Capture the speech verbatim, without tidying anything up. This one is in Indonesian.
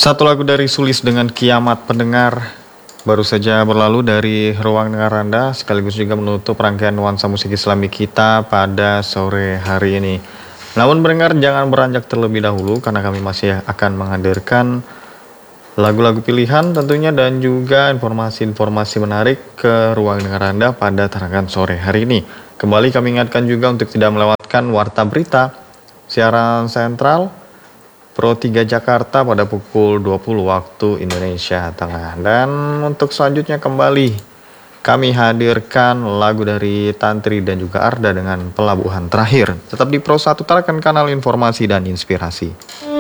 Satu lagu dari Sulis dengan Kiamat pendengar baru saja berlalu dari Ruang Dengar Anda, sekaligus juga menutup rangkaian nuansa musik Islami kita pada sore hari ini. Namun pendengar, jangan beranjak terlebih dahulu karena kami masih akan menghadirkan lagu-lagu pilihan tentunya dan juga informasi-informasi menarik ke Ruang Dengar Anda pada tarangan sore hari ini. Kembali kami ingatkan juga untuk tidak melewatkan Warta Berita, siaran sentral Pro tiga Jakarta pada pukul dua puluh waktu Indonesia Tengah. Dan untuk selanjutnya kembali kami hadirkan lagu dari Tantri dan juga Arda dengan Pelabuhan Terakhir. Tetap di Pro satu, tarakan kanal informasi dan inspirasi.